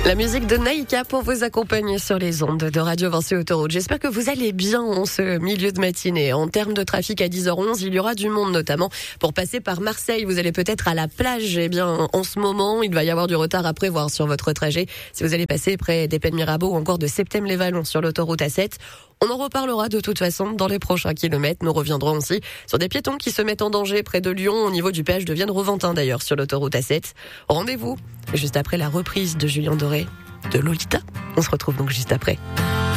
La musique de Naïka pour vous accompagner sur les ondes de Radio Vinci Autoroute. J'espère que vous allez bien en ce milieu de matinée. En termes de trafic à 10h11, il y aura du monde notamment pour passer par Marseille. Vous allez peut-être à la plage. Eh bien, en ce moment, il va y avoir du retard à prévoir sur votre trajet. Si vous allez passer près des Pennes Mirabeau ou encore de Septème-les-Vallons sur l'autoroute A7, on en reparlera de toute façon dans les prochains kilomètres. Nous reviendrons aussi sur des piétons qui se mettent en danger près de Lyon au niveau du péage de Vienne-Roventin d'ailleurs sur l'autoroute A7. Rendez-vous juste après la reprise de Julien Doré de Lolita. On se retrouve donc juste après.